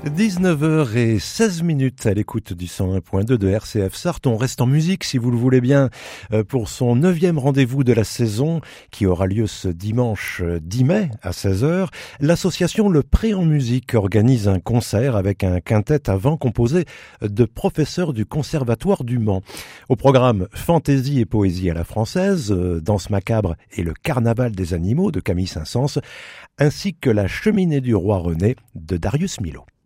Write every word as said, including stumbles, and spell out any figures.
dix-neuf heures seize minutes à l'écoute du cent un point deux de R C F Sarthe. On reste en musique, si vous le voulez bien, pour son neuvième rendez-vous de la saison qui aura lieu ce dimanche dix mai à seize heures. L'association Le Pré en Musique organise un concert avec un quintet à vent composé de professeurs du Conservatoire du Mans. Au programme Fantaisie et poésie à la française, Danse macabre et le Carnaval des animaux de Camille Saint-Saëns, ainsi que la Cheminée du roi René de Darius Milhaud.